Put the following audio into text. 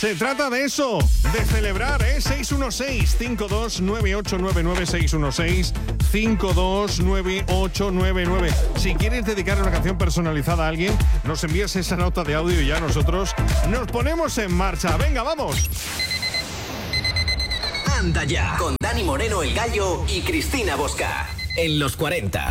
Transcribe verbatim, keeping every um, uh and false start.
Se trata de eso, de celebrar, ¿eh? seis uno seis, cinco dos nueve ocho nueve nueve, seis uno seis, cinco dos nueve ocho nueve nueve. Si quieres dedicar una canción personalizada a alguien, nos envías esa nota de audio y ya nosotros nos ponemos en marcha. Venga, vamos. Anda ya, con Dani Moreno, el Gallo, y Cristina Bosca, en los cuarenta.